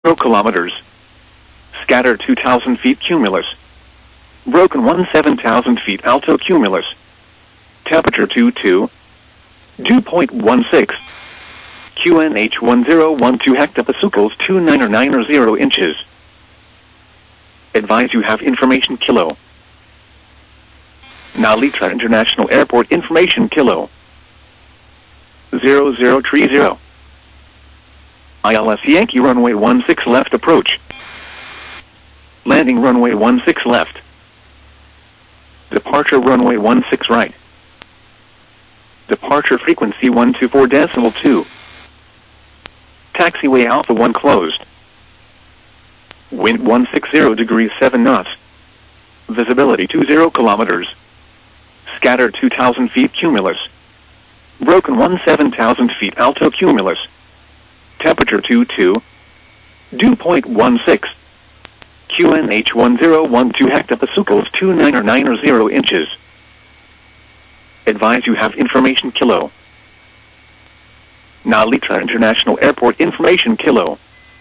kilometers. Scatter 2,000 feet cumulus. Broken 17,000 feet alto cumulus. Temperature 22. Dew point 16. QNH 1012 hectopascals 2990 inches. Advise you have information kilo. Nalita International Airport information kilo. 0030. ILS Yankee runway 16 left approach. Landing runway 16 left. Departure runway 16 right. Departure frequency 124.2. Taxiway Alpha 1 closed. Wind 160 degrees 7 knots. Visibility 20 kilometers. Scatter 2,000 feet cumulus. Broken 17,000 feet alto cumulus. Temperature 22. Dew point 16. QNH 1012 hectopascals 2990 inches. Advise you have information kilo. Nalita International Airport information kilo.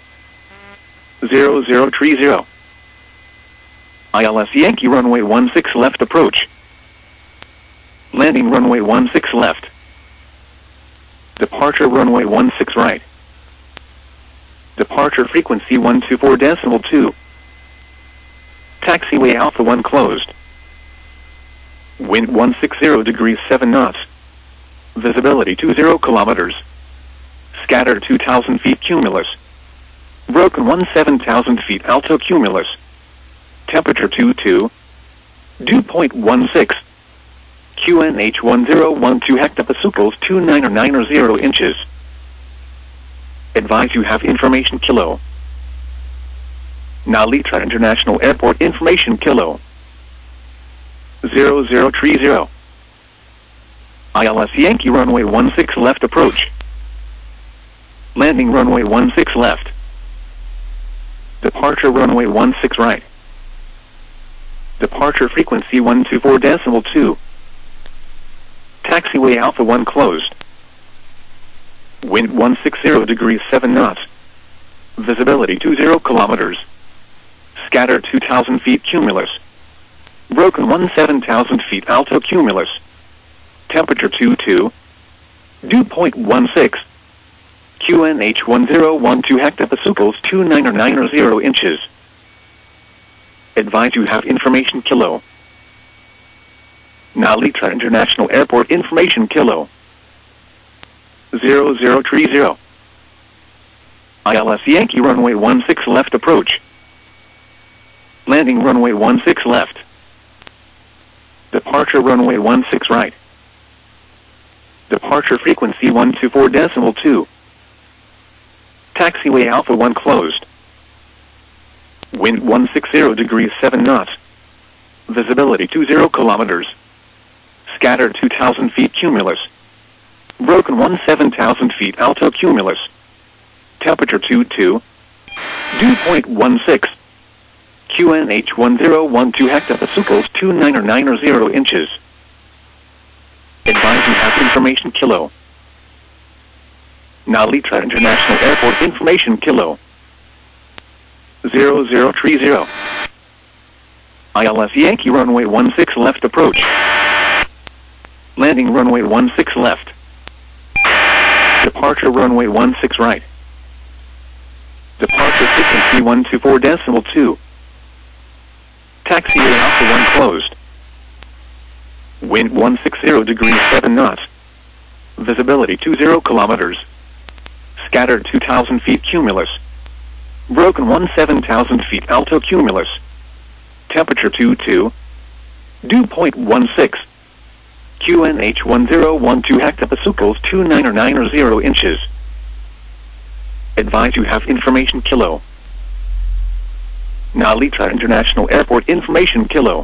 0030. ILS Yankee runway 16 left approach. Landing runway 16 left. Departure runway 16 right. Departure frequency 124.2. Taxiway Alpha 1 closed. Wind 160 degrees 7 knots. Visibility 20 kilometers. Scatter 2,000 feet cumulus. Broken 17,000 feet alto cumulus. Temperature 22. Dew point 16. QNH 1012 hectopascals 2990 inches. Advise you have information kilo. Nalita International Airport information kilo. 0030. ILS Yankee runway 16 left approach. Landing runway 16 left. Departure runway 16 right. Departure frequency 124.2. Taxiway Alpha 1 closed. Wind 160 degrees 7 knots. Visibility 20 kilometers. Scatter 2,000 feet cumulus. Broken 17,000 feet alto cumulus. Temperature 22. Dew point 16. QNH 1012 hectopascals 2990 inches. Advise you have information kilo. Nalita International Airport information kilo. 0030. ILS Yankee runway 16 left approach. Landing runway 16 left. Departure runway 16 right. Departure frequency 124.2. Taxiway Alpha 1 closed. Wind 160 degrees 7 knots. Visibility 20 kilometers. Scatter 2,000 feet cumulus. Broken 17,000 feet alto cumulus. Temperature 22. Dew point 16. QNH 1012 hectopascals 2990 inches. Advise you have information kilo. Nalita International Airport information kilo. 0030. ILS Yankee runway 16 left approach. Landing runway 16 left. Departure runway 16 right. Departure frequency 124.2. Taxiway Alpha 1 closed. Wind 160 degrees 7 knots. Visibility 20 kilometers. Scattered 2,000 feet cumulus. Broken 17,000 feet alto cumulus. Temperature 22. Dew point 16. QNH 1012 hectopascals 2990 inches. Advise you have information kilo. Nalita International Airport information kilo.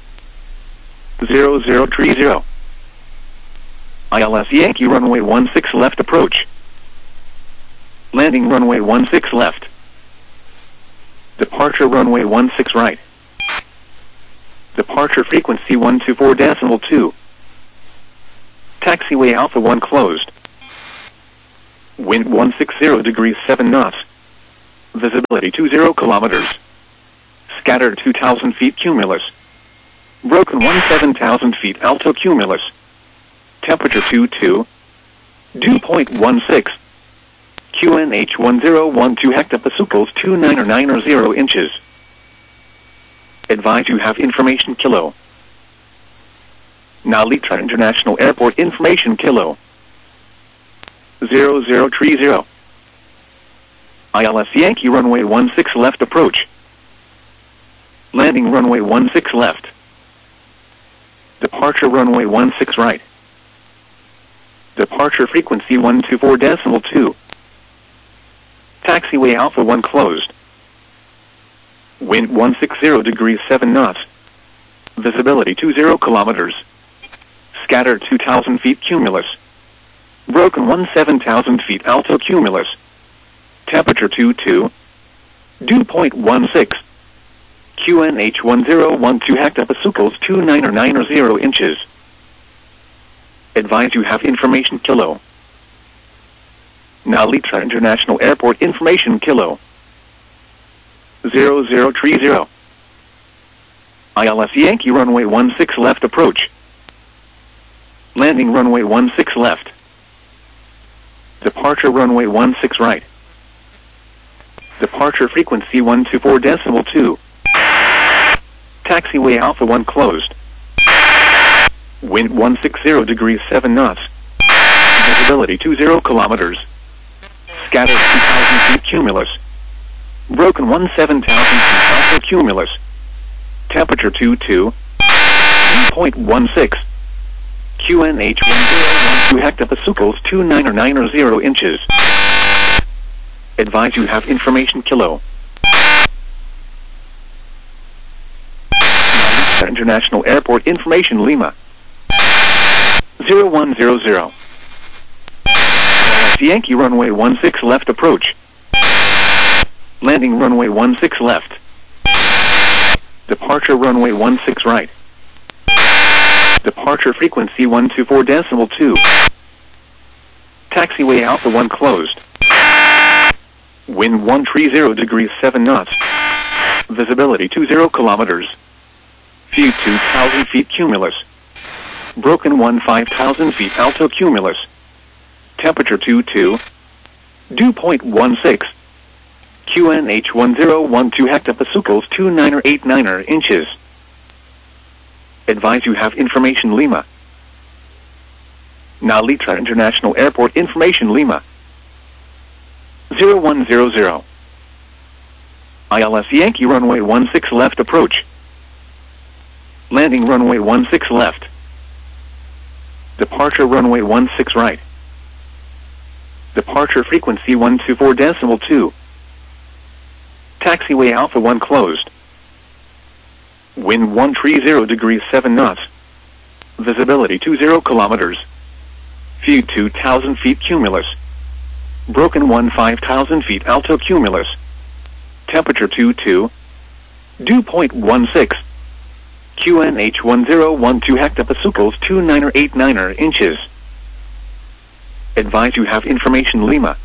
0030. ILS Yankee runway 16 left approach. Landing runway 16 left. Departure runway 16 right. Departure frequency 124.2. Taxiway Alpha 1 closed. Wind 160 degrees 7 knots. Visibility 20 kilometers. Scattered 2,000 feet cumulus. Broken 17,000 feet alto cumulus. Temperature 22. Dew point 16. QNH 1012 hectopascals 2990 inches. Advise you have information kilo. Nalitra International Airport information kilo. 0030. ILS Yankee runway 16 left approach. Landing runway 16 left. Departure runway 16 right. Departure frequency 124.2. Taxiway Alpha 1 closed. Wind 160 degrees 7 knots. Visibility 20 kilometers. Scattered 2,000 feet cumulus. Broken 17,000 feet alto cumulus. Temperature 22. Dew point 16. QNH 1012 hectopascals 2990 inches. Advise you have information kilo. Nalitra International Airport information kilo. 0030. ILS Yankee runway 16 left approach. Landing runway 16 left. Departure runway 16 right. Departure frequency 124.2. Taxiway Alpha 1 closed. Wind 160 degrees 7 knots. Visibility 20 kilometers. Scattered 2,000 feet cumulus. Broken 17,000 feet alto cumulus. Temperature 22. Dew point 16. QNH 1012 hectopascals 2990 inches. Advise you have information kilo. International Airport information Lima. 0100. Yankee runway 16 left approach. Landing runway 16 left. Departure runway 16 right. Departure frequency 124.2. Taxiway Alpha 1 closed. Wind 130 degrees 7 knots. Visibility 20 kilometers. View 2,000 feet cumulus. Broken 15,000 feet alto cumulus. Temperature 22. Dew point 16. QNH 1012 hectopascals 2989 inches. Advise you have information Lima. Nalitra International Airport information Lima. 0100. ILS Yankee runway 16 left approach. Landing runway 16 left. Departure runway 16 right. Departure frequency 124.2. Taxiway Alpha 1 closed. Wind 130 degrees 7 knots. Visibility 20 kilometers. View 2,000 feet cumulus. Broken 15,000 feet alto cumulus. Temperature 22. Dew point 16. QNH 1012 hectopascals 2989 inches. Advise you have information Lima.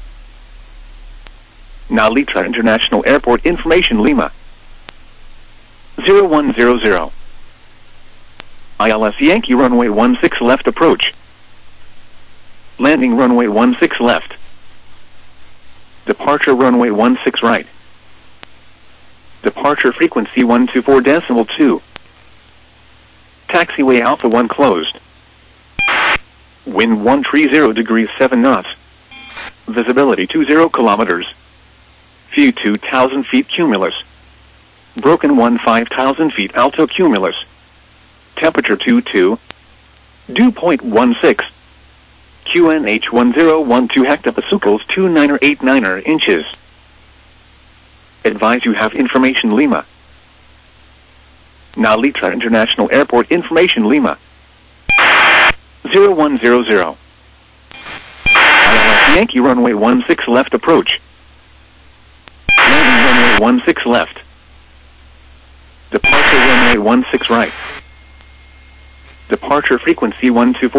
Nalitra International Airport information Lima. 0100. ILS Yankee runway 16 left approach. Landing runway 16 left. Departure runway 16 right. Departure frequency 124.2. Taxiway Alpha 1 closed. Wind 130 degrees 7 knots. Visibility 20 kilometers. View 2,000 feet cumulus. Broken 15,000 feet alto cumulus. Temperature 22. Dew point 16. QNH 1012 hectopascals 2989 inches. Advise you have information Lima. Nalitra International Airport information Lima. 0100. ILS Yankee runway 16 left approach. Landing runway 16 left. Departure runway 16 right. Departure frequency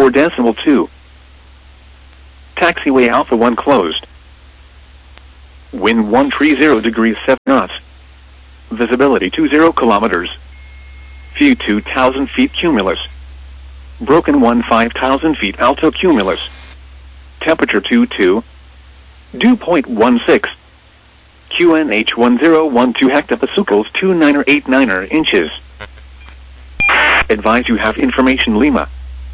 124.2. Taxiway Alpha 1 closed. Wind 130 degrees 7 knots. Visibility 20 kilometers. View 2,000 feet cumulus. Broken 5,000 feet alto cumulus. Temperature 22. Dew point 16. QNH 1012 hectopascals 2989 inches. Advise you have information Lima.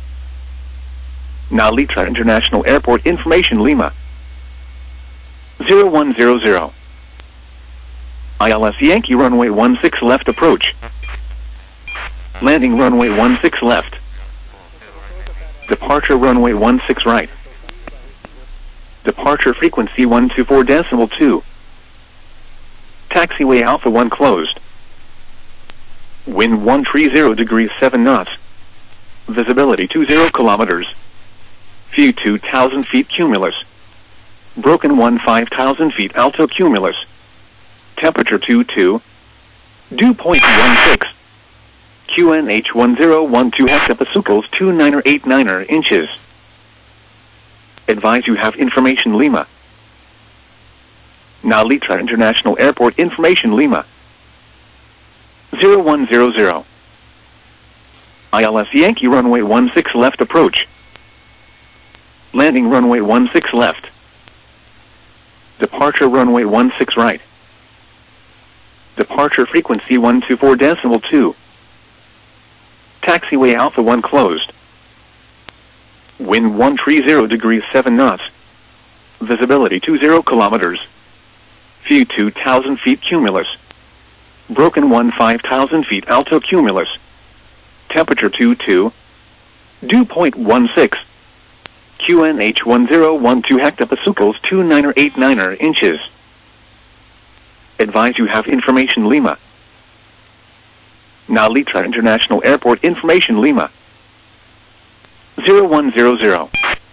Now Litra International Airport information Lima. 0100. ILS Yankee runway 16 left approach. Landing runway 16 left. Departure runway 16 right. Departure frequency 124.2. Taxiway Alpha 1 closed. Wind 130 degrees 7 knots. Visibility 20 kilometers. View 2,000 feet cumulus. Broken 5,000 feet alto cumulus. Temperature 22. Dew point 16. QNH 1012 hectopascals 2989 inches. Advise you have information Lima. Now Litra International Airport information Lima. 0100. ILS Yankee runway 16 left approach. Landing runway 16 left. Departure runway 16 right. Departure frequency 124.2. Taxiway Alpha 1 closed. Wind 130 degrees 7 knots. Visibility 20 kilometers. View 2,000 feet cumulus. Broken 5,000 feet alto cumulus. Temperature 22. Dew point 16. QNH 1012 hectopascals 2989 inches. Advise you have information Lima. Now Litra International Airport information Lima. 0100.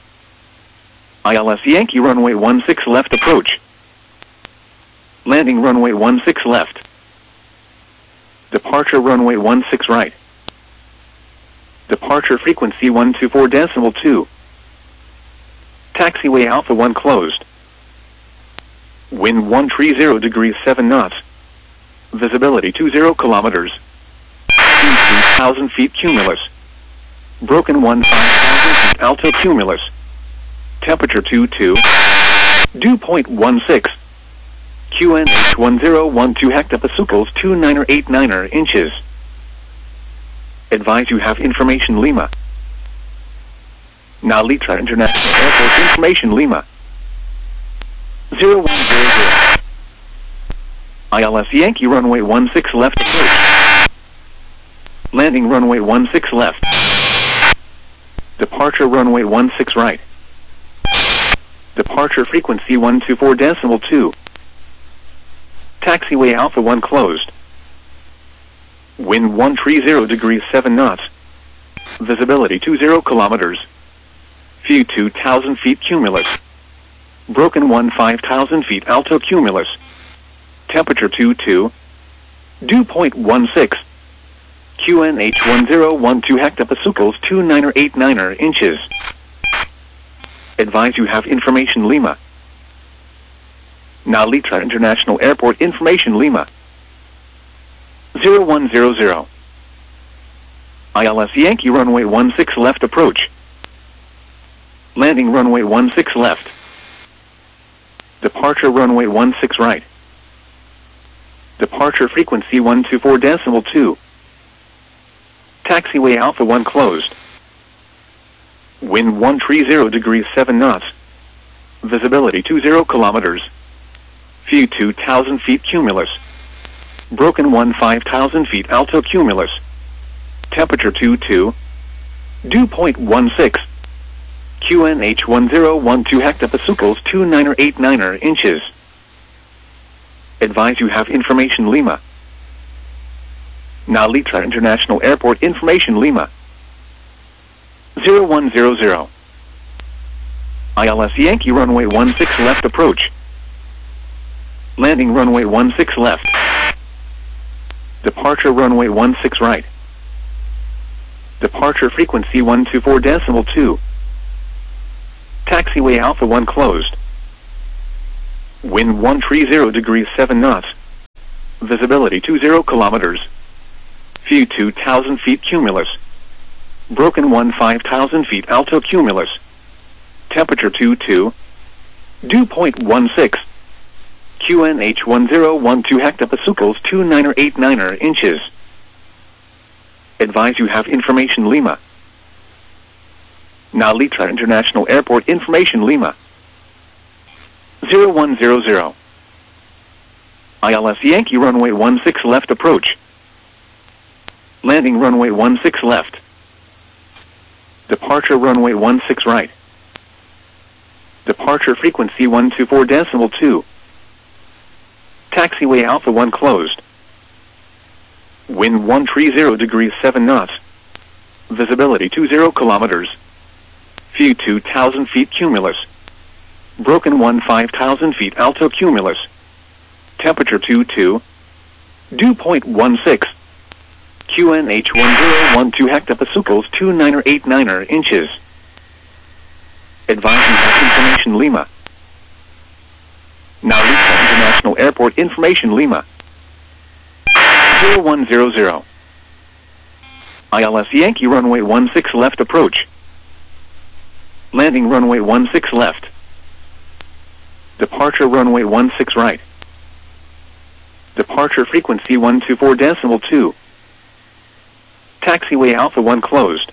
ILS Yankee runway 16 left approach. Landing runway 16 left. Departure runway 16 right. Departure frequency 124.2. Taxiway Alpha 1 closed. Wind 130 degrees 7 knots. Visibility 20 kilometers. 2,000 feet cumulus. Broken 5,000 feet alto cumulus. Temperature 22. Dew point 16. QNH 1012 hectopascals 2989 inches. Advise you have information Lima. Now Litra International Airport information Lima. 0100. ILS Yankee runway 16 left approach. Landing runway 16 left. Departure runway 16 right. Departure frequency 124.2. Taxiway Alpha 1 closed. Wind 130 degrees 7 knots. Visibility 20 kilometers. View 2,000 feet cumulus. Broken 5,000 feet alto cumulus. Temperature 22. Dew point 16. QNH 1012 hectopascals 2989 inches. Advise you have information Lima. Now Litra International Airport information Lima. 0100. ILS Yankee runway 16 left approach. Landing runway 16 left. Departure runway 16 right. Departure frequency 124.2. Taxiway Alpha 1 closed. Wind 130 degrees 7 knots. Visibility 20 kilometers. View 2,000 feet cumulus. Broken 5,000 feet alto cumulus. Temperature 22. Dew point 16. QNH 1012 hectopascals 2989 inches. Advise you have information Lima. Now Litra International Airport information Lima. 0100. ILS Yankee runway 16 left approach. Landing runway 16 left. Departure runway 16 right. Departure frequency 124.2. Taxiway Alpha 1 closed. Wind 130 degrees 7 knots. Visibility 20 kilometers. View 2,000 feet cumulus. Broken 5,000 feet alto cumulus. Temperature 22. Dew point 16. QNH 1012 hectopascals 2989 inches. Advise you have information Lima. Nalitra International Airport information Lima. 0100. ILS Yankee runway 16 left approach. Landing runway 16 left. Departure runway 16 right. Departure frequency 124.2. Taxiway Alpha 1 closed. Wind 130 degrees 7 knots. Visibility 20 kilometers. View 2,000 feet cumulus. Broken 5,000 feet alto cumulus. Temperature 22. Dew point 16. QNH 1012 hectopascals 2989 inches. Advise you have information Lima. Narita International Airport information Lima. 0100. ILS Yankee runway 16 left approach. Landing runway 16 left. Departure runway 16 right. Departure frequency 124.2. Taxiway Alpha 1 closed.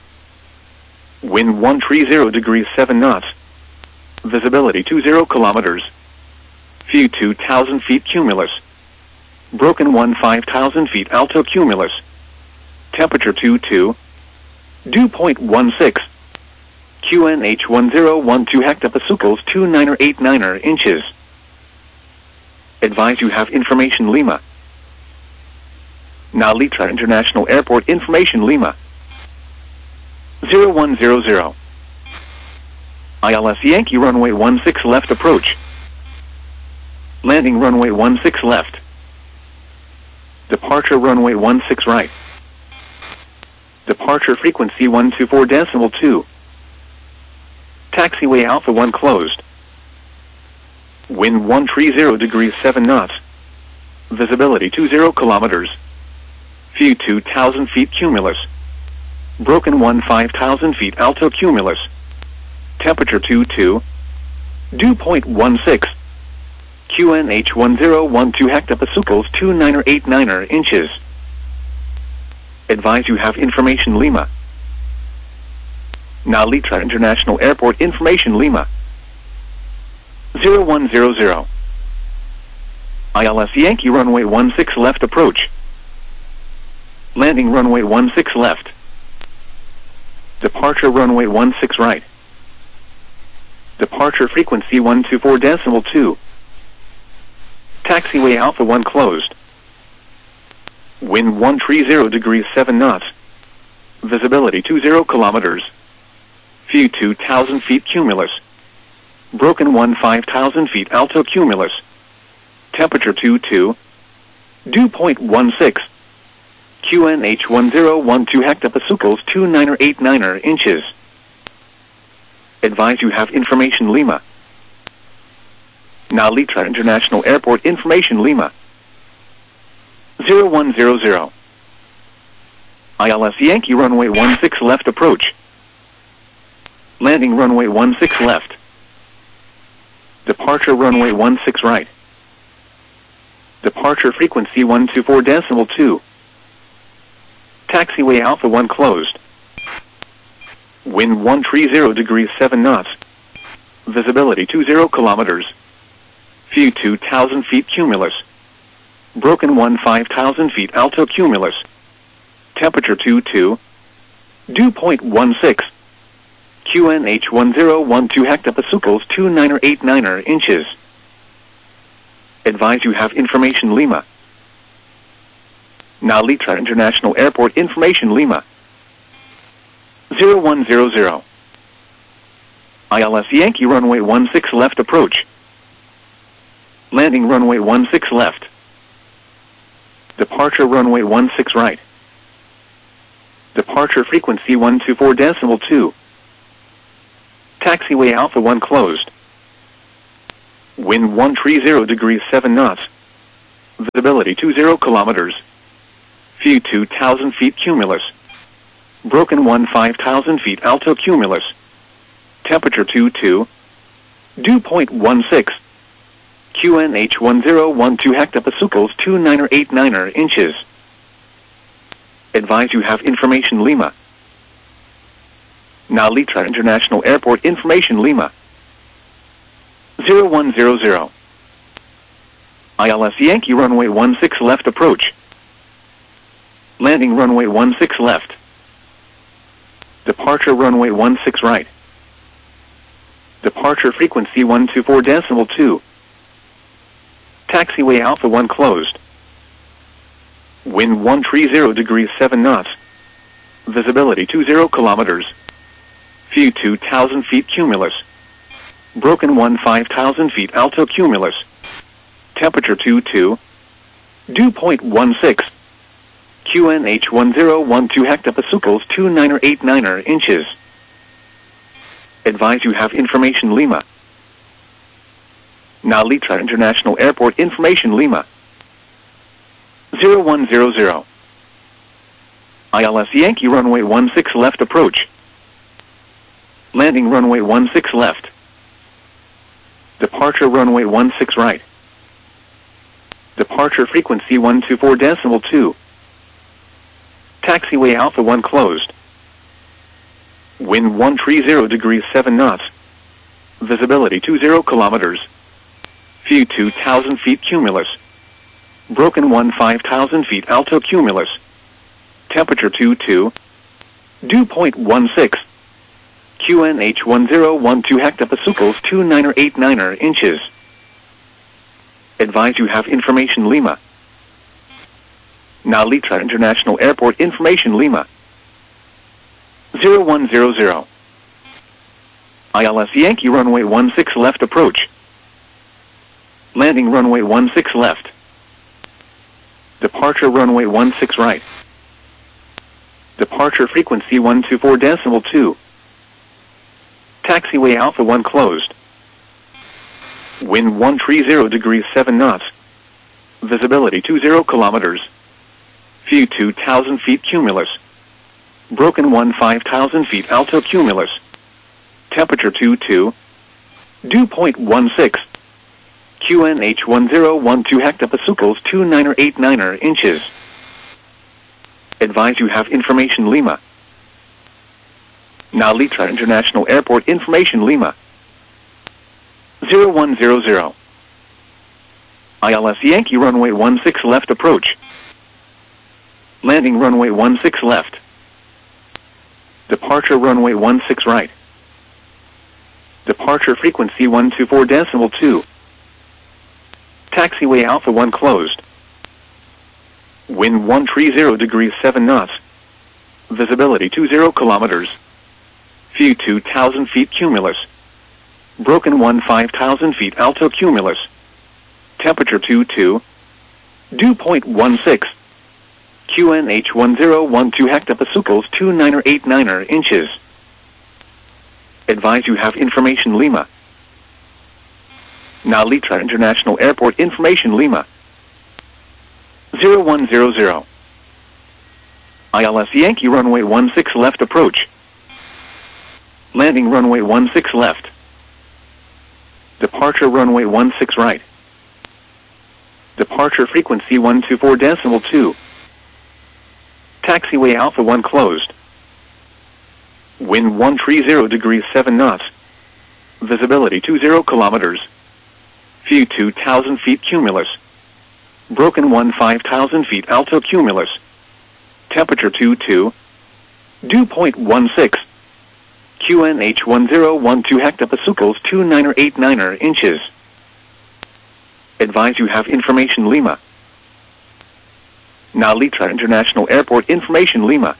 Wind 130 degrees 7 knots. Visibility 20 kilometers. View 2,000 feet cumulus. Broken 5,000 feet alto cumulus. Temperature 22. Dew point 16. QNH 1012 hectopascals 2989 inches. Advise you have information Lima. Nalitra International Airport information Lima. 0100. ILS Yankee runway 16 left approach. Landing runway 16 left. Departure runway 16 right. Departure frequency 124.2. Taxiway Alpha 1 closed. Wind 130 degrees 7 knots. Visibility 20 kilometers. View 2,000 feet cumulus. Broken 5,000 feet alto cumulus. Temperature 22. Dew point 16. QNH 1012 hectopascals 2989 inches. Advise you have information Lima. Nalitra International Airport information Lima. 0100. ILS Yankee runway 16 left approach. Landing runway 16 left. Departure runway 16 right. Departure frequency 124.2. Taxiway Alpha 1 closed. Wind 130 degrees 7 knots. Visibility 20 kilometers. View 2,000 feet cumulus. Broken 5,000 feet alto cumulus. Temperature 22. Dew point 16. QNH 1012 hectopascals 2989 inches. Advise you have information Lima. Nalitra International Airport information Lima. 0100. ILS Yankee runway 16 left approach. Landing runway 16 left. Departure runway 16 right. Departure frequency 124.2. Taxiway Alpha 1 closed. Wind 130 degrees 7 knots. Visibility 20 kilometers. View 2,000 feet cumulus. Broken 5,000 feet alto cumulus. Temperature 22. Dew point 16. QNH 1012 hectopascals 2989 inches. Advise you have information Lima. Nalitra International Airport information Lima. 0100. ILS Yankee runway 16 left approach. Landing runway 16 left. Departure runway 16 right. Departure frequency 124.2. Taxiway Alpha 1 closed. Wind 130 degrees 7 knots. Visibility 20 kilometers. View 2,000 feet cumulus. Broken 5,000 feet alto cumulus. Temperature 22. Dew point 16. QNH 1012 hectopascals 2989 inches. Advise you have information Lima. Nalitra International Airport information Lima. 0100. ILS Yankee runway 16 left approach. Landing runway 16 left. Departure runway 16 right. Departure frequency 124.2. Taxiway Alpha 1 closed. Wind 130 degrees 7 knots. Visibility 20 kilometers. View 2,000 feet cumulus. Broken 5,000 feet alto cumulus. Temperature 22. Dew point 16. QNH 1012 hectopascals 2989 inches. Advise you have information Lima. Nalitra International Airport information Lima. 0100. ILS Yankee runway 16 left approach. Landing runway 16 left. Departure runway 16 right. Departure frequency 124.2. Taxiway Alpha 1 closed. Wind 130 degrees 7 knots. Visibility 20 kilometers. View 2,000 feet cumulus. Broken 5,000 feet alto cumulus. Temperature 22. Dew point 16. QNH 1012 hectopascals 2989 inches. Advise you have information Lima. Nalitra International Airport information Lima. 0100. ILS Yankee runway 16 left approach. Landing runway 16 left. Departure runway 16 right. Departure frequency 124.2. Taxiway Alpha 1 closed. Wind 130 degrees 7 knots. Visibility 20 kilometers. View 2,000 feet cumulus. Broken 5,000 feet alto cumulus. Temperature 22. Dew point 16. QNH 1012 hectopascals 2989 inches. Advise you have information Lima. Nalitra International Airport information Lima. 0100. ILS Yankee runway 16 left approach. Landing runway 16 left. Departure runway 16 right. Departure frequency 124.2. Taxiway Alpha 1 closed. Wind 130 degrees 7 knots. Visibility 20 kilometers. View 2,000 feet cumulus. Broken 5,000 feet alto cumulus. Temperature 22. Dew point 16. QNH 1012 hectopascals 2989 inches. Advise you have information Lima. Nalitra International Airport information Lima. 0100. ILS Yankee runway 16 left approach. Landing runway 16 left. Departure runway 16 right. Departure frequency 124.2. Taxiway Alpha 1 closed. Wind 130 degrees 7 knots. Visibility 20 kilometers. View 2,000 feet cumulus. Broken 5,000 feet alto cumulus. Temperature 22. Dew point 16. QNH 1012 hectopascals 2989 inches. Advise you have information Lima. Nalitra International Airport information Lima.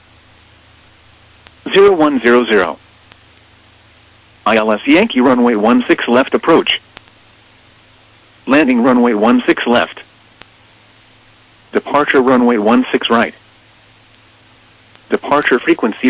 0100. ILS Yankee runway 16 left approach. Landing runway 16 left. Departure runway 16 right. Departure frequency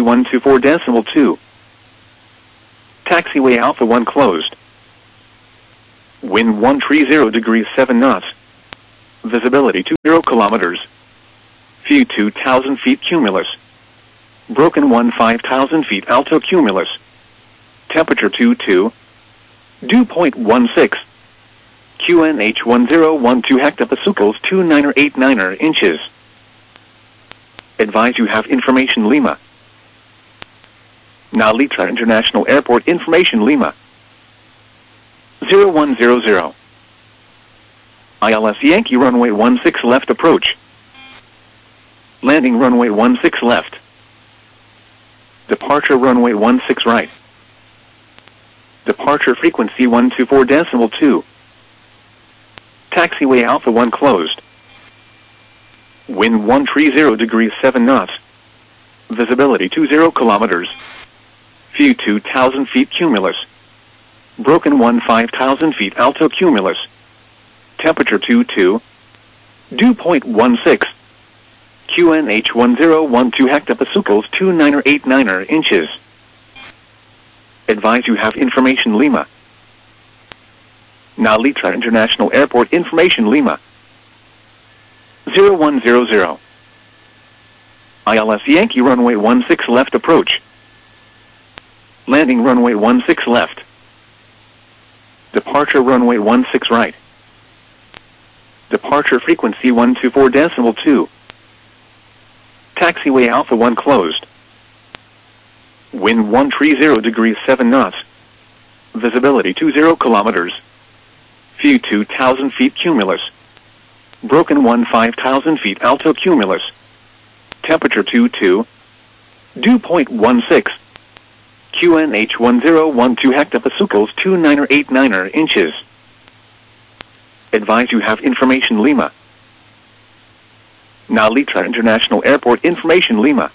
124.2. Taxiway Alpha 1 closed. Wind 130 degrees 7 knots. Visibility 20 kilometers. View 2,000 feet cumulus. Broken 5,000 feet alto cumulus. Temperature 22. Dew point 16. QNH 1012 hectopascals 2989 inches. Advise you have information Lima. Nalitra International Airport information Lima. 0100. ILS Yankee runway 16 left approach. Landing runway 16 left. Departure runway 16 right. Departure frequency 124.2. Taxiway Alpha 1 closed. Wind 130 degrees 7 knots. Visibility 20 kilometers. View 2,000 feet cumulus. Broken 5,000 feet alto cumulus. Temperature 22. Dew point 16. QNH 1012 hectopascals 2989 inches. Advise you have information Lima. Nalitra International Airport information Lima. 0100. ILS Yankee runway 16 left approach. Landing runway 16 left. Departure runway 16 right. Departure frequency 124.2. Taxiway Alpha 1 closed. Wind 130 degrees 7 knots. Visibility 20 kilometers. View 2,000 feet cumulus. Broken 5,000 feet alto cumulus. Temperature 22. Dew point 16. QNH 1012 hectopascals 2989 inches. Advise you have information Lima. Nalitra International Airport information Lima.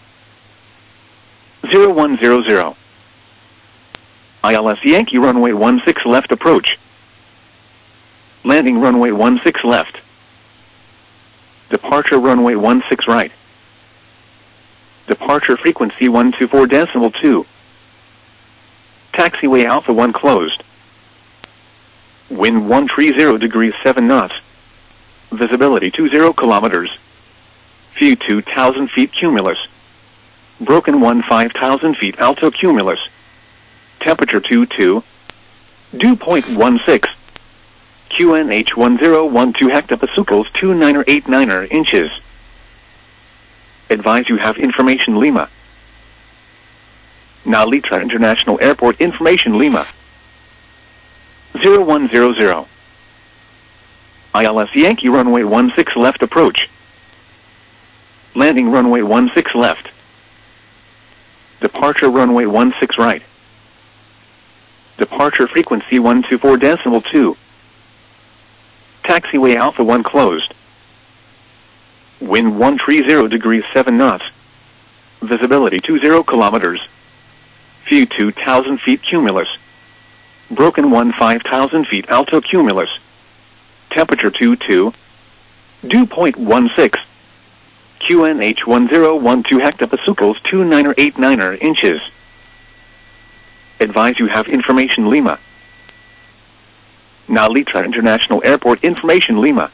0100. ILS Yankee runway 16 left approach. Landing runway 16 left. Departure runway 16 right. Departure frequency 124.2. Taxiway Alpha 1 closed. Wind 130 degrees 7 knots. Visibility 20 kilometers. View 2,000 feet cumulus. Broken 5,000 feet alto cumulus. Temperature 22. Dew point 16. QNH 1012 hectopascals 2989 inches. Advise you have information Lima. Nalitra International Airport information Lima. 0100. ILS Yankee runway 16 left approach. Landing runway 16 left. Departure runway 16 right. Departure frequency 124.2. Taxiway Alpha 1 closed. Wind 130 degrees 7 knots. Visibility 20 kilometers. View 2,000 feet cumulus. Broken 5,000 feet alto cumulus. Temperature 22. Dew point 16. QNH 1012 hectopascals 2989 inches. Advise you have information Lima. Nalitra International Airport information Lima.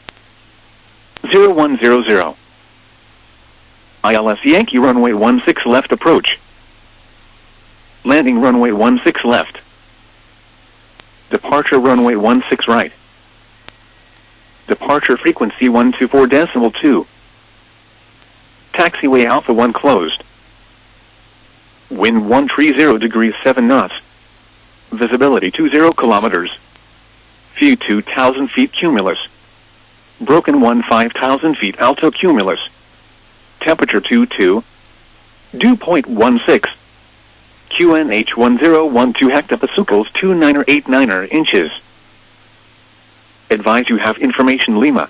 0100. ILS Yankee runway 16 left approach. Landing runway 16 left. Departure runway 16 right. Departure frequency 124.2. Taxiway Alpha 1 closed. Wind 130 degrees 7 knots. Visibility 20 kilometers. View 2,000 feet cumulus. Broken 5,000 feet alto cumulus. Temperature 22. Dew point 16. QNH 1012 hectopascals 2989 inches. Advise you have information Lima.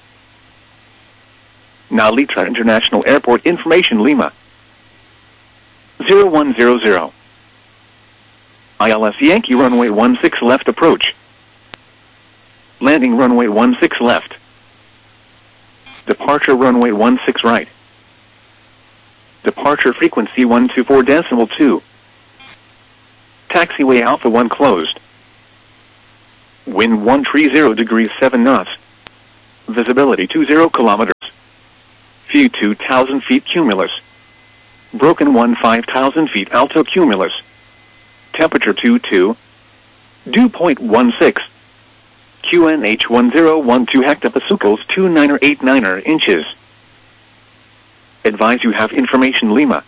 Nalitra International Airport information Lima. 0100. ILS Yankee runway 16 left approach. Landing runway 16 left. Departure runway 16 right. Departure frequency 124.2. Taxiway Alpha 1 closed. Wind 130 degrees 7 knots. Visibility 20 kilometers. View 2,000 feet cumulus. Broken 5,000 feet alto cumulus. Temperature 22. Dew point 16. QNH 1012 hectopascals 2989 inches. Advise you have information Lima.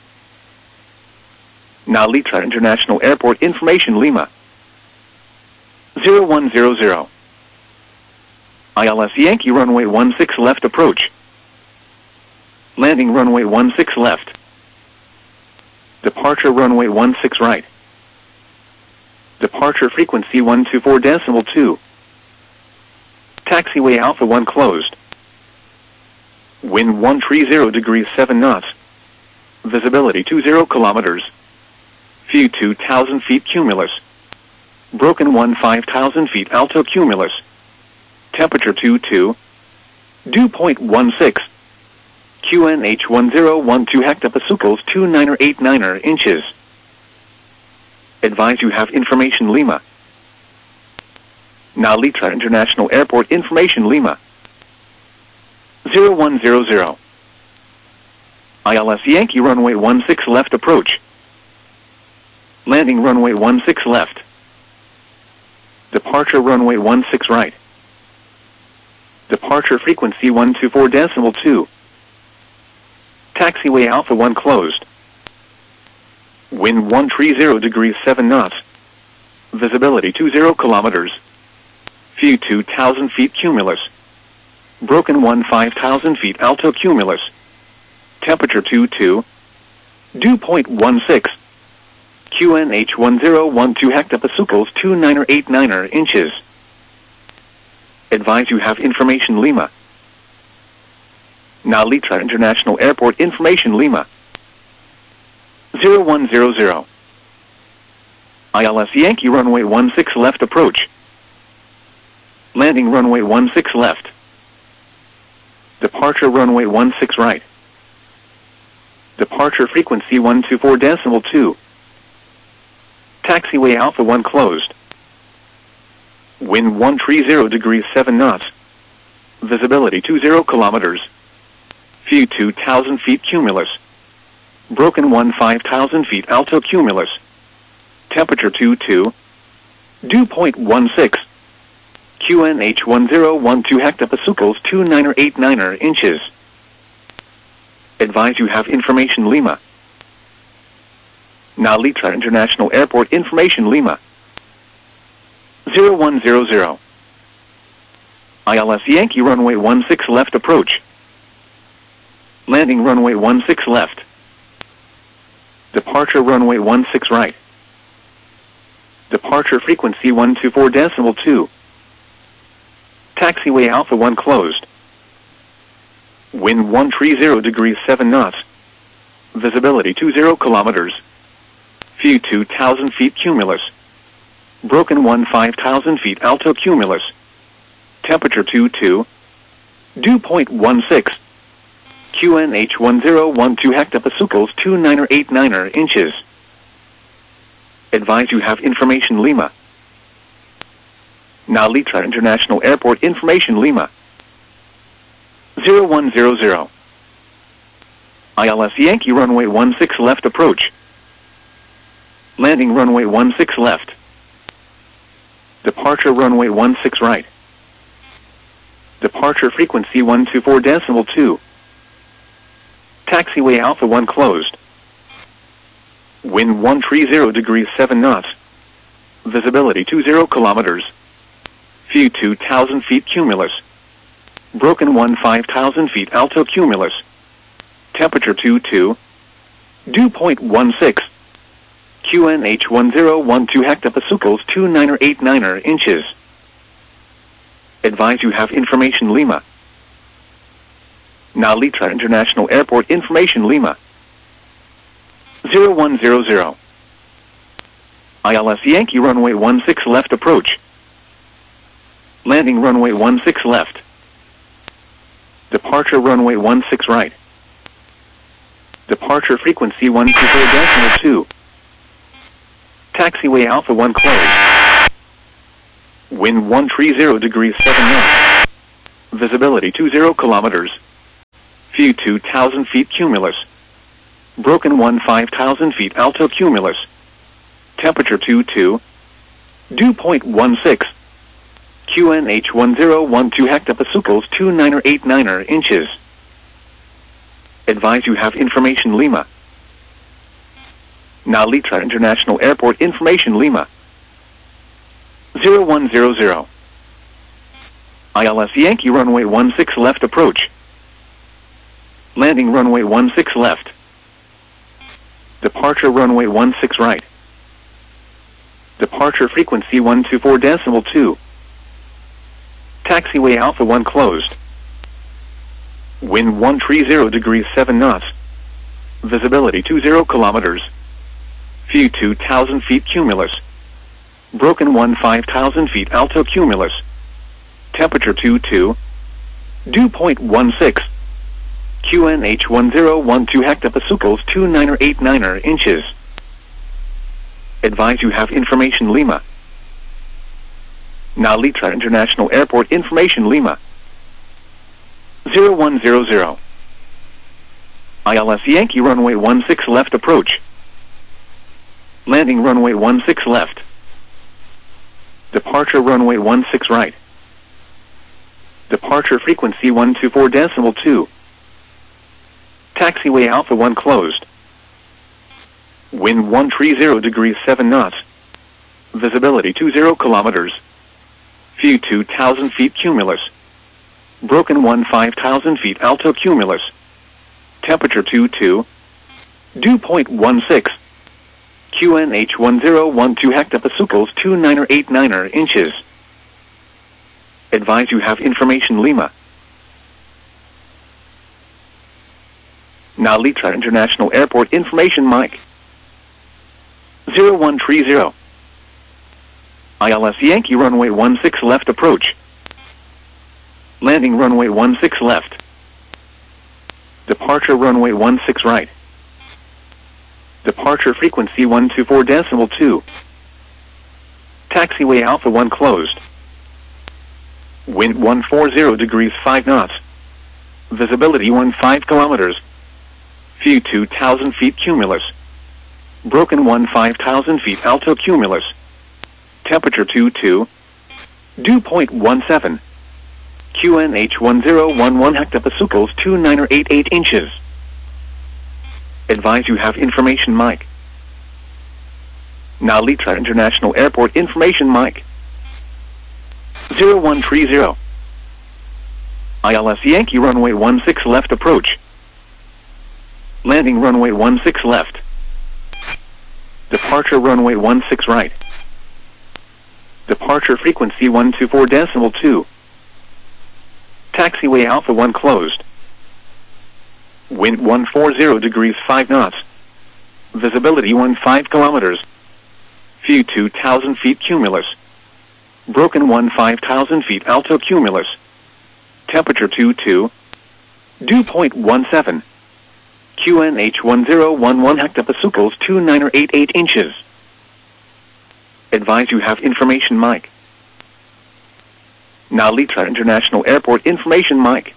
Nalitra International Airport information Lima. 0100. ILS Yankee runway 16 left approach. Landing runway 16 left. Departure runway 16 right. Departure frequency 124.2. Taxiway Alpha 1 closed. Wind 130 degrees 7 knots. Visibility 20 kilometers. View 2,000 feet cumulus. Broken 5,000 feet alto cumulus. Temperature 22. Dew point 16. QNH 1012 hectopascals 2989 inches. Advise you have information Lima. Nalitra International Airport information Lima. 0100. ILS Yankee runway 16 left approach. Landing runway 16 left. Departure runway 16 right. Departure frequency 124.2. Taxiway Alpha 1 closed. Wind 130 degrees 7 knots. Visibility 20 kilometers. View 2,000 feet cumulus. Broken 5,000 feet alto cumulus. Temperature 22. Dew point 16. QNH 1012 hectopascals 2989 inches. Advise you have information Lima. Nalitra International Airport information Lima. 0100. ILS Yankee runway 16 left approach. Landing runway 16 left. Departure runway 16 right. Departure frequency 124.2. Taxiway Alpha 1 closed. Wind 130 degrees 7 knots. Visibility 20 kilometers. View 2,000 feet cumulus. Broken 5,000 feet alto cumulus. Temperature 22. Dew point 16. QNH 1012 hectopascals 2989 inches. Advise you have information Lima. Nalitra International Airport information Lima. 0100. ILS Yankee runway 16 left approach. Landing runway 16 left. Departure runway 16 right. Departure frequency 124.2. Taxiway Alpha 1 closed. Wind 130 degrees 7 knots. Visibility 20 kilometers. View 2,000 feet cumulus. Broken 5,000 feet alto cumulus. Temperature 22. Dew point 16. QNH 1012 hectopascals 2989 inches. Advise you have information Lima. Nalitra International Airport information Lima. 0100. ILS Yankee runway 16 left approach. Landing runway 16 left. Departure runway 16 right. Departure frequency 124.2. Taxiway Alpha 1 closed. Wind 130 degrees 7 knots. Visibility 20 kilometers. View 2,000 feet cumulus. Broken 5,000 feet alto cumulus. Temperature 22. Dew point 16. QNH 1012 hectopascals 2989 inches. Advise you have information Lima. Nalitra International Airport information Lima. 0100. ILS Yankee runway 16 left approach. Landing runway 16 left. Departure runway 16 right. Departure frequency 124.2. Taxiway Alpha 1 closed. Wind 130 degrees 7 knots. Visibility 20 kilometers. View 2,000 feet cumulus. Broken 5,000 feet alto cumulus. Temperature 22. Dew point 16. QNH 1012 hectopascals 2989 inches. Advise you have information Lima. Nalitra International Airport information Lima. 0100. ILS Yankee runway 16 left approach. Landing runway 16 left. Departure runway 16 right. Departure frequency 124.2. Taxiway Alpha 1 closed. Wind 130 degrees 7 knots. Visibility 20 kilometers. View 2,000 feet cumulus. Broken 5,000 feet alto cumulus. Temperature 22. Dew point 16. QNH 1012 hectopascals 2989 inches. Advise you have information Lima. Nalitra International Airport information Lima. 0100. ILS Yankee runway 16 left approach. Landing runway 16 left. Departure runway 16 right. Departure frequency 124.2. Taxiway Alpha 1 closed. Wind 130 degrees 7 knots. Visibility 20 kilometers. View 2,000 feet cumulus. Broken 5,000 feet alto cumulus. Temperature 22. Dew point 16. QNH 1012 hectopascals 2989 inches. Advise you have information Lima. Nalitra International Airport information Mike. 0130. ILS Yankee runway 16 left approach. Landing runway 16 left. Departure runway 16 right. Departure frequency 124.2. Taxiway Alpha 1 closed. Wind 140 degrees 5 knots. Visibility 15 kilometers. View 2,000 feet cumulus. Broken 15,000 feet alto cumulus. Temperature 22. Dew point 17. QNH 1011 hectopascals 2988 inches. Advise you have information Mike. Nalitra International Airport information Mike. 0130. ILS Yankee runway 16 left approach. Landing runway 16 left. Departure runway 16 right. Departure frequency 124.2. Taxiway Alpha 1 closed. Wind 140 degrees 5 knots. Visibility 15 kilometers. View 2,000 feet cumulus. Broken 15,000 feet alto cumulus. Temperature 22. Dew point 17. QNH 1011 hectopascals 2988 inches. Advise you have information Mike. Nalitra International Airport information Mike.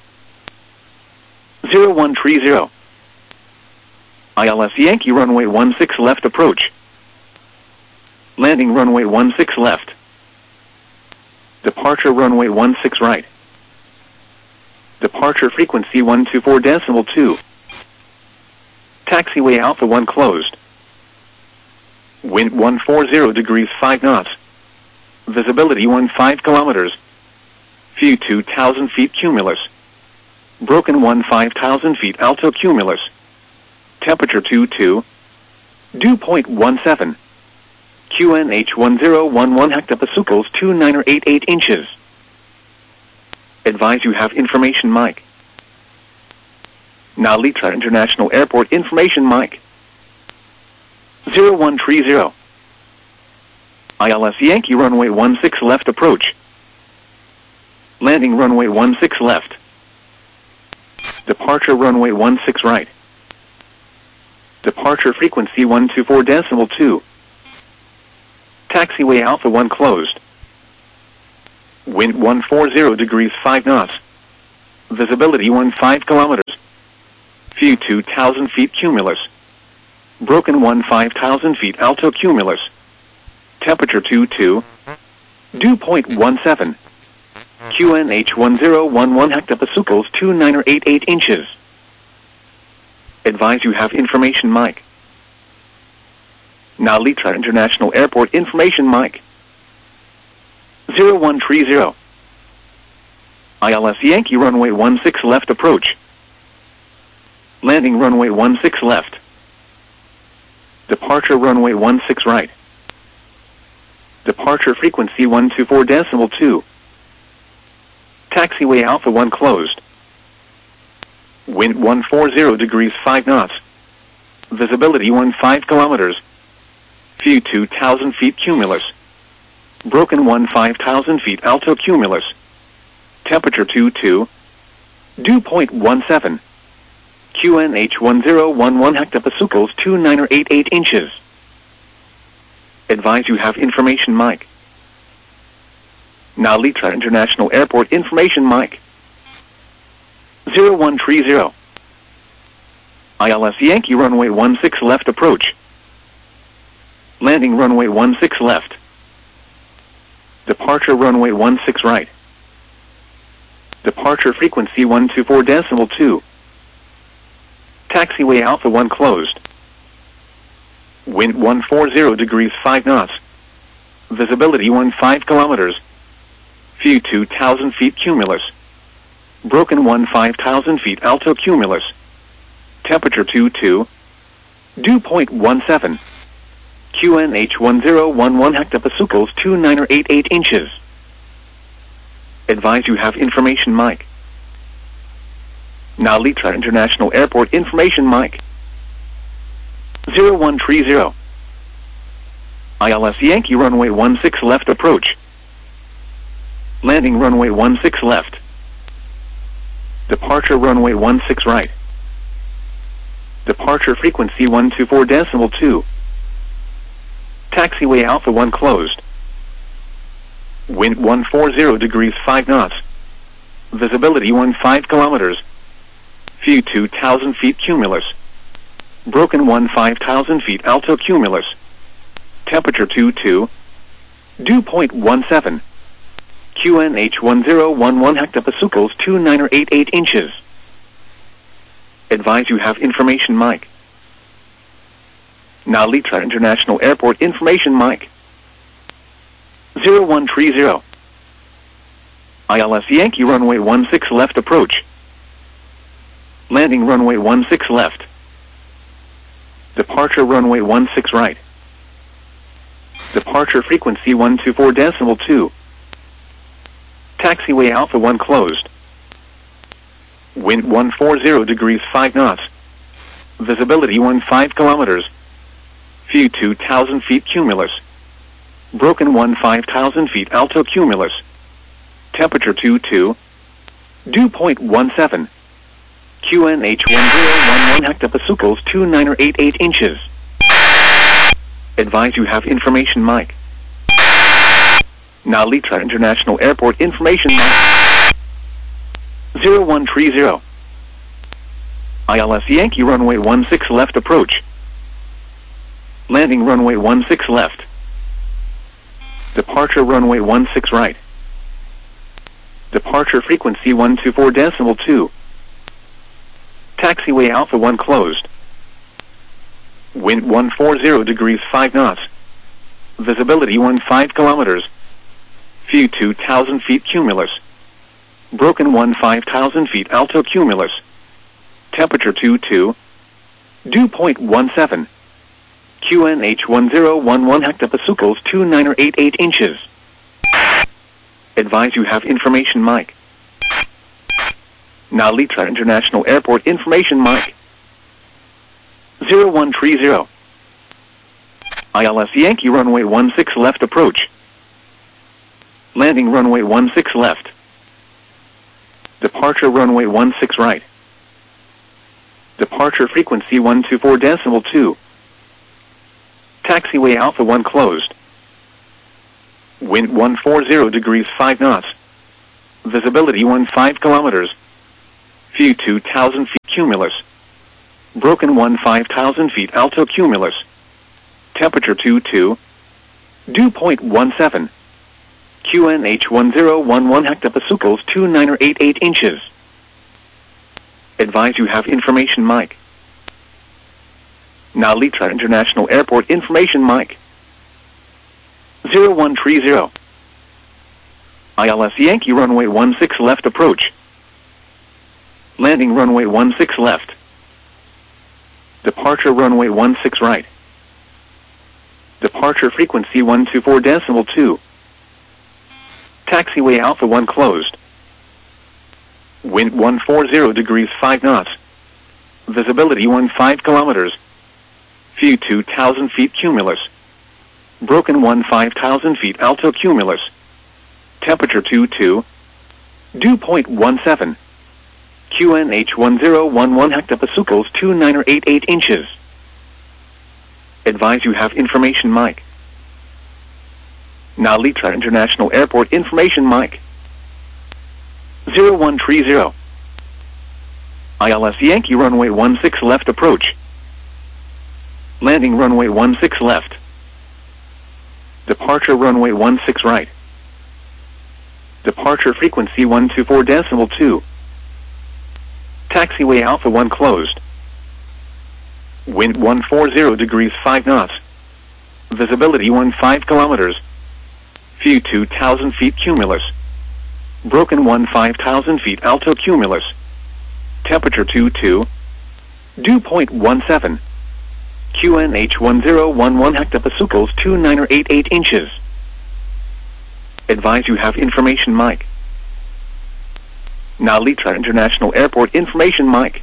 0130. ILS Yankee runway 16 left approach. Landing runway 16 left. Departure runway 16 right. Departure frequency 124.2. Taxiway Alpha 1 closed. Wind 140 degrees 5 knots. Visibility 15 kilometers. View 2,000 feet cumulus. Broken 15,000 feet alto cumulus. Temperature 22. Dew point 17. QNH 1011 hectopascals 2988 inches. Advise you have information Mike. Nalitra International Airport information Mike. 0130. ILS Yankee runway 16 left approach. Landing runway 16 left. Departure runway 16 right. Departure frequency 124.2. Taxiway Alpha 1 closed. Wind 140 degrees 5 knots. Visibility 15 kilometers. View 2,000 feet cumulus. Broken 15,000 feet alto cumulus. Temperature 22. Dew point 17. QNH 1011 hectopascals 2988 inches. Advise you have information mic. Nalitra International Airport information mic. 0130. ILS Yankee runway 16 left approach. Landing runway 16 left. Departure runway 16 right. Departure frequency 124.2. Taxiway Alpha 1 closed. Wind 140 degrees 5 knots. Visibility 15 kilometers. View 2,000 feet cumulus. Broken 15,000 feet alto cumulus. Temperature 22. Dew point 17. QNH 1011 hectopascals 2988 inches. Advise you have information mic. Nalitra International Airport information mic. 0130. ILS Yankee runway 16 left approach. Landing runway 16 left. Departure runway 16 right. Departure frequency 124.2. Taxiway Alpha 1 closed. Wind 140 degrees 5 knots. Visibility 15 kilometers. View 2,000 feet cumulus. Broken 15,000 feet alto cumulus. Temperature 22. Dew point 17. QNH 1011 hectopascals 2988 inches. Advise you have information mic. Nalitra International Airport information mic. 0130. ILS Yankee runway 16 left approach. Landing runway 16 left. Departure runway 16 right. Departure frequency 124.2. Taxiway Alpha 1 closed. Wind 140 degrees 5 knots. Visibility 15 kilometers. View 2,000 feet cumulus. Broken 15,000 feet alto cumulus. Temperature 22. Dew point 17. QNH 1011 hectopascals 2988 inches. Advise you have information mic. Nalitra International Airport information mic. 0130. ILS Yankee runway 16 left approach. Landing runway 16 left. Departure runway 16 right. Departure frequency 124.2. Taxiway Alpha 1 closed. Wind 140 degrees 5 knots. Visibility 15 kilometers. View 2,000 feet cumulus. Broken 15,000 feet alto cumulus. Temperature 22. Dew point 17. QNH 1011 hectopascals 2988 inches. Advise you have information mic. Nalitra International Airport information mic. 0130. ILS Yankee runway 16 left approach. Landing runway 16 left. Departure runway 16 right. Departure frequency 124.2. Taxiway Alpha 1 closed. Wind 140 degrees 5 knots. Visibility 15 kilometers. View 2,000 feet cumulus. Broken 15,000 feet alto cumulus. Temperature 22. Dew point 17. QNH 1011 hectopascals 2988 inches. Advise you have information mic. Nalitra International Airport information mic. 0130. ILS Yankee runway 16 left approach. Landing runway 16 left. Departure runway 16 right. Departure frequency 124.2. Taxiway Alpha 1 closed. Wind 140 degrees 5 knots. Visibility 15 kilometers. View 2,000 feet cumulus. Broken 15,000 feet alto cumulus. Temperature 22. Dew point 17. QNH 1011 hectopascals 2988 inches. Advise you have information mic. Nalitra International Airport information mic. 0130. ILS Yankee runway 16 left approach. Landing runway 16 left. Departure runway 16 right. Departure frequency 124.2. Taxiway Alpha 1 closed. Wind 140 degrees 5 knots. Visibility 15 kilometers. View 2,000 feet cumulus. Broken 15,000 feet alto cumulus. Temperature 22. Dew point 17. QNH 1011 hectopascals 2988 inches. Advise you have information mic. Nalitra International Airport information mic. 0130. ILS Yankee runway 16 left approach. Landing runway 16 left. Departure runway 16 right. Departure frequency 124.2. Taxiway Alpha 1 closed. Wind 140 degrees 5 knots. Visibility 15 kilometers. View 2,000 feet cumulus. Broken 15,000 feet alto cumulus. Temperature 22. Dew point 17. QNH 1011 hectopascals 2988 inches. Advise you have information mic. Nalitra International Airport information mic.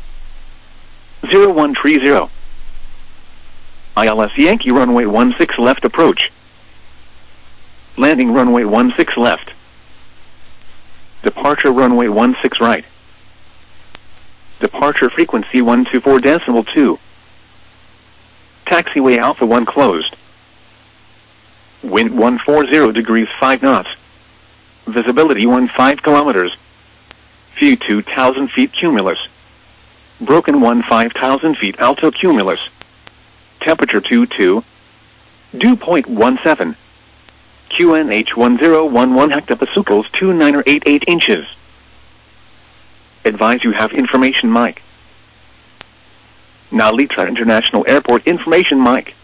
0130. ILS Yankee runway 16 left approach. Landing runway 16 left. Departure runway 16 right. Departure frequency 124.2. Taxiway Alpha 1 closed. Wind 140 degrees 5 knots. Visibility 15 kilometers. View 2,000 feet cumulus. Broken 15,000 feet alto cumulus. Temperature 22. Dew point 17. QNH 1011 hectopascals 2988 inches. Advise you have information mic. Nalitra International Airport information mic.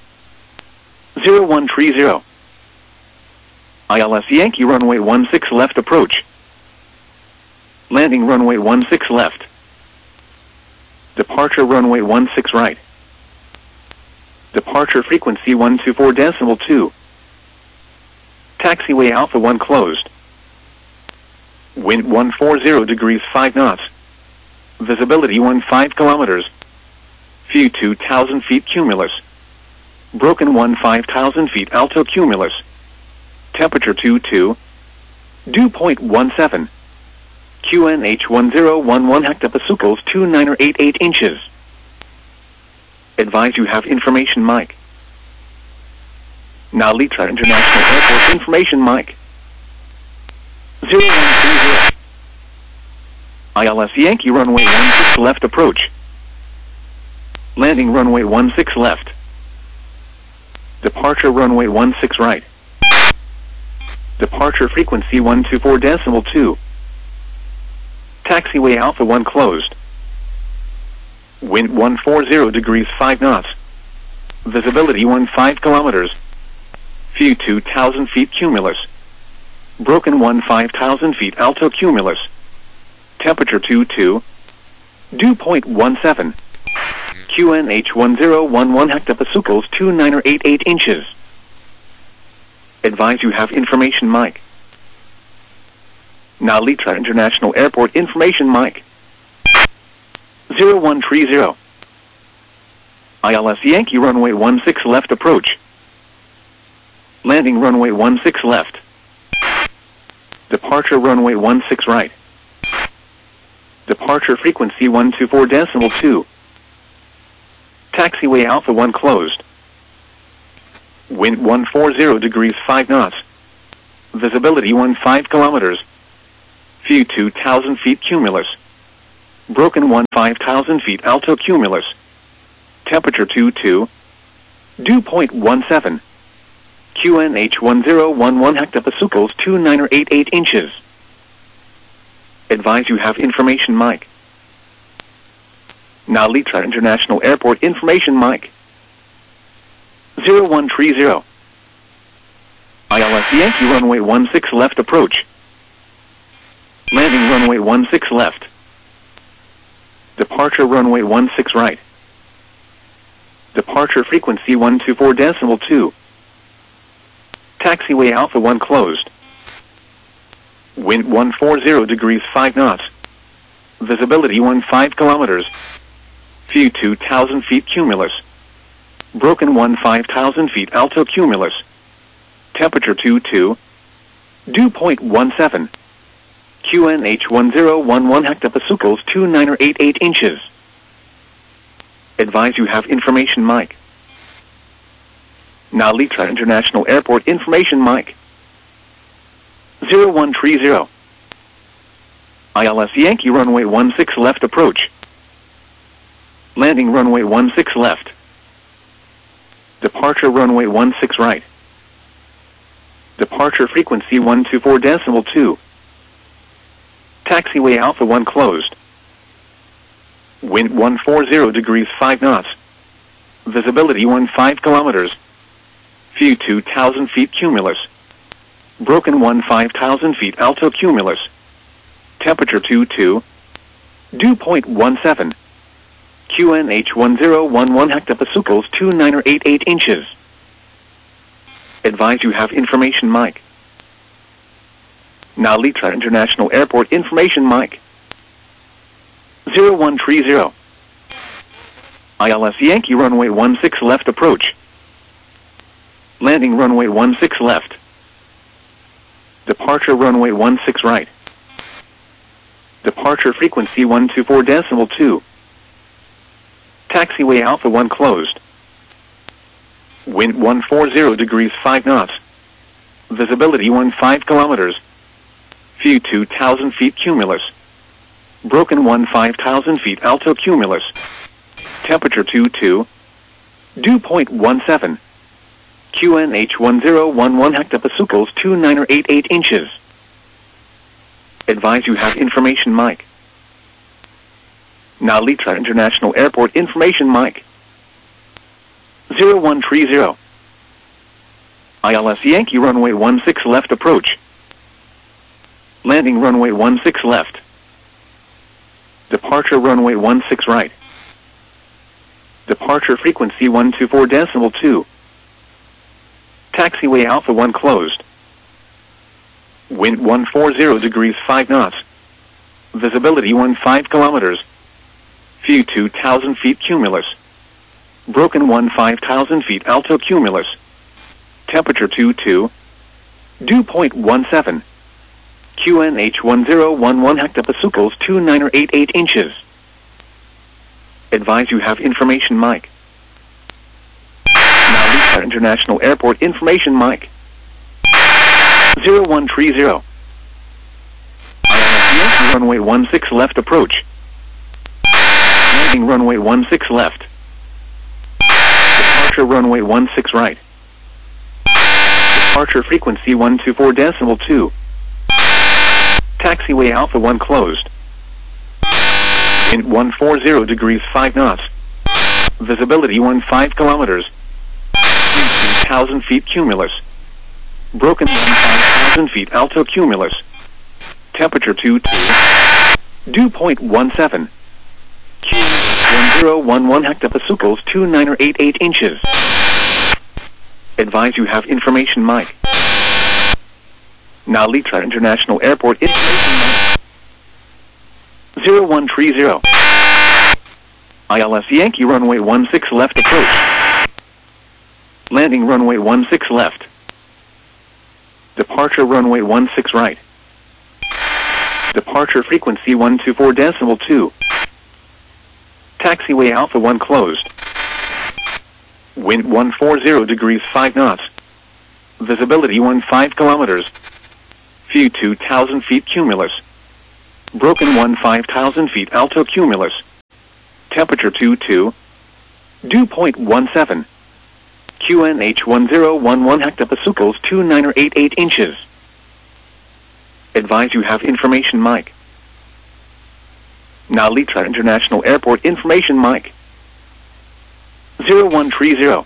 0130. ILS Yankee runway 16 left approach. Landing runway 16 left. Departure runway 16 right. Departure frequency 124.2. Taxiway Alpha 1 closed. Wind 140 degrees 5 knots. Visibility 15 kilometers. View 2,000 feet cumulus. Broken 15,000 feet alto cumulus. Temperature 22. Dew point 17. QNH 1011 hectopascals 2988 inches. Advise you have information mic. Nalitra International Airport information mic. 0130. ILS Yankee runway 16 left approach. Landing runway 16 left. Departure runway 16 right. Departure frequency 124.2. Taxiway Alpha 1 closed. Wind 140 degrees 5 knots. Visibility 15 kilometers. View 2,000 feet cumulus. Broken 15,000 feet alto cumulus. Temperature 22. Dew point 17. QNH 1011 hectopascals 2988 inches. Advise you have information mic. Nalitra International Airport information mic. 0130. ILS Yankee runway 16 left approach. Landing runway 16 left. Departure runway 16 right. Departure frequency 124.2. Taxiway Alpha 1 closed. Wind 140 degrees 5 knots. Visibility 15 kilometers. View 2,000 feet cumulus. Broken 5,000 feet alto cumulus. Temperature 22. Dew point 17. QNH 1011 hectopascals 2988 inches. Advise you have information mic. Narita International Airport information mic. 0130. ILS Yankee runway 16 left approach. Landing runway 16 left. Departure runway 16 right. Departure frequency 124.2. Taxiway Alpha 1 closed. Wind 140 degrees 5 knots. Visibility 15 kilometers. View 2,000 feet cumulus. Broken 15,000 feet alto cumulus. Temperature 22. Dew point 17. QNH 1011 hectopascals 2988 inches. Advise you have information mic. Narita International Airport information mic. 0130. ILS Yankee runway 16 left approach. Landing runway 16 left. Departure runway 16 right. Departure frequency 124.2. Taxiway Alpha 1 closed. Wind 140 degrees 5 knots. Visibility 15 kilometers. View 2,000 feet cumulus. Broken 15,000 feet alto cumulus. Temperature 22. Dew point 17. QNH 1011 hectopascals 2988 inches. Advise you have information mic. Narita International Airport information mic. 0130. ILS Yankee runway 16 left approach. Landing runway 16 left. Departure runway 16 right. Departure frequency 124.2. Taxiway Alpha 1 closed. Wind 140 degrees 5 knots. Visibility 15 kilometers. View 2,000 feet cumulus. Broken 15,000 feet alto cumulus. Temperature 22. Dew point 17. QNH 1011 hectopascals 2988 inches. Advise you have information mic. Narita International Airport information mic. 0130. ILS Yankee runway 16 left approach. Landing runway 16 left. Departure runway 16 right. Departure frequency 124.2. Taxiway Alpha 1 closed. Wind 140 degrees 5 knots. Visibility 15 kilometers. View 2,000 feet cumulus. Broken 15,000 feet alto cumulus. Temperature 22. Dew point 17. QNH 1011 hectopascals 2988 inches. Advise you have information mic. Narita International Airport information mic. 0130. ILS Yankee runway 16 left approach. Landing runway 16 left. Departure runway 16 right. Departure frequency 124.2. Taxiway Alpha 1 closed. Wind 140 degrees 5 knots. Visibility 15 kilometers. 2,000 feet cumulus. Broken 15,000 feet alto cumulus. Temperature 22. Dew point 17. QNH 1011 hectopascals 2988 inches. Advise you have information mic. Narita International Airport information mic. 0130. ILS Yankee runway 16 left approach. Landing runway 16 left. Departure runway 16 right. Departure frequency 124.2. Taxiway Alpha 1 closed. Wind 140 degrees 5 knots. Visibility 15 kilometers. View 2,000 feet cumulus. Broken 15,000 feet altocumulus. Temperature 22. Dew point 17. QNH 1011 hectopascals 2988 inches. Advise you have information mic. Nalitra International Airport information mic. 0130.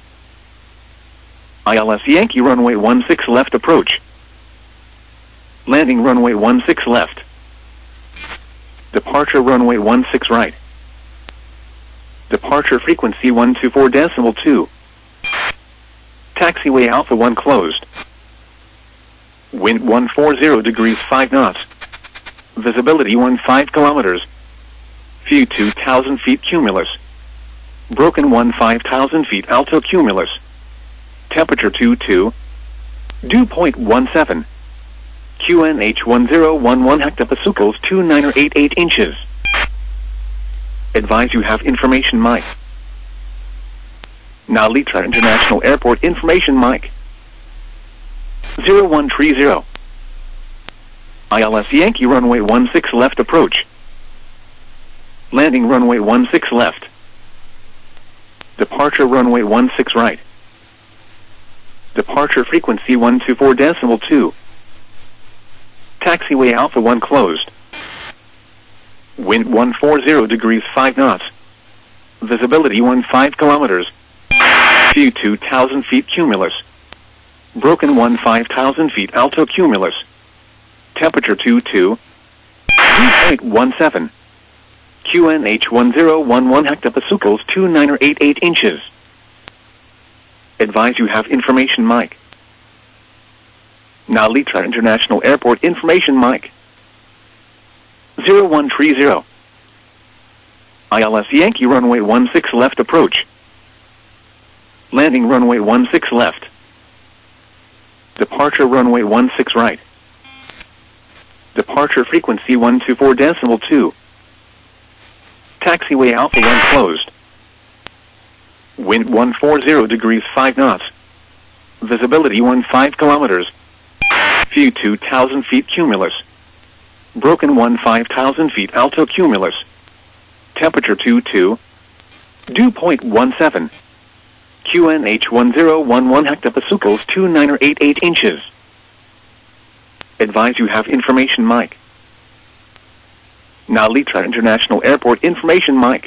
ILS Yankee runway 16 left approach. Landing runway 16 left. Departure runway 16 right. Departure frequency 124.2. Taxiway Alpha 1 closed. Wind 140 degrees 5 knots. Visibility 15 kilometers. View 2,000 feet cumulus. Broken 15,000 feet altocumulus. Temperature 22. Dew point 17. QNH 1011 hectopascals 2988 inches. Advise you have information mic. Nalitra International Airport information mic. 0130. ILS Yankee runway 16 left approach. Landing runway 16 left. Departure runway 16 right. Departure frequency 124.2. Taxiway Alpha 1 closed. Wind 140 degrees 5 knots. Visibility 15 kilometers. View 2,000 feet cumulus. Broken 15,000 feet altocumulus. Temperature 22. Dew point 17. QNH 1011 hectopascals 2988 inches. Advise you have information mic. Nalitra International Airport information mic. 0130. ILS Yankee runway 16 left approach. Landing runway 16 left. Departure runway 16 right. Departure frequency 124.2. Taxiway Alpha 1 closed. Wind 140 degrees 5 knots. Visibility 15 kilometers. View 2,000 feet cumulus. Broken 15,000 feet altocumulus. Temperature 22. Dew point 17. QNH 1011 hectopascals 2988 inches. Advise you have information mic. Nalitra International Airport information mic.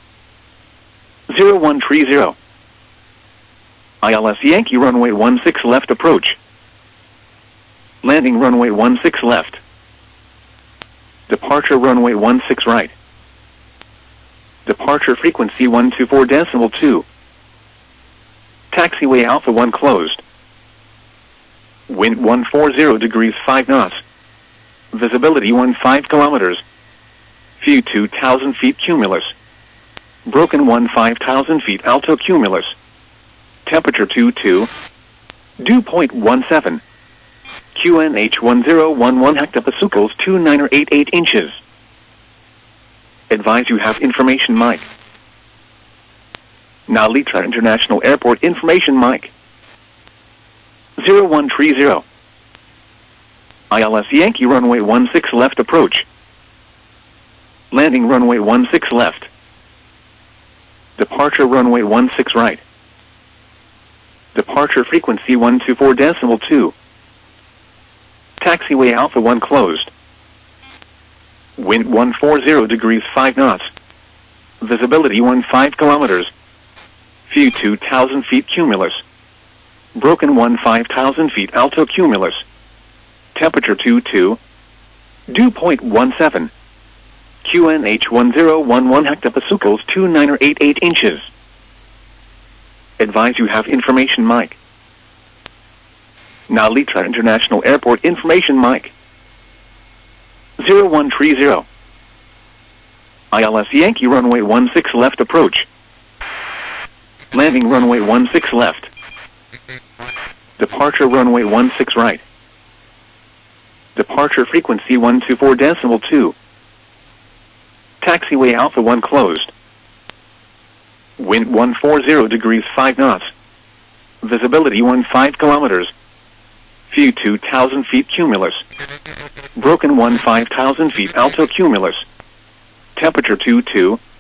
0130. ILS Yankee runway 16 left approach. Landing runway 16 left. Departure runway 16 right. Departure frequency 124.2. Taxiway Alpha 1 closed. Wind 140 degrees 5 knots. Visibility 15 kilometers. View 2,000 feet cumulus. Broken 15,000 feet altocumulus. Temperature 22. Dew point 17. QNH 1011 hectopascals 2988 inches. Advise you have information mic. Nalitra International Airport information mic. 0130. ILS Yankee runway 16 left approach. Landing runway 16 left. Departure runway 16 right. Departure frequency 124.2. Taxiway Alpha 1 closed. Wind 140 degrees 5 knots. Visibility 15 kilometers. View 2,000 feet cumulus. Broken 15,000 feet altocumulus. Temperature 22. Dew point 17. QNH 1011 hectopascals 2988 inches. Advise you have information mic. Nalitra International Airport information mic. 0130. ILS Yankee runway 16 left approach. Landing runway 16 left. Departure runway 16 right. Departure frequency 124.2. Taxiway Alpha 1 closed. Wind 140 degrees 5 knots. Visibility 15 kilometers. View 2,000 feet cumulus. Broken 1 5,000 feet alto cumulus. Temperature 22.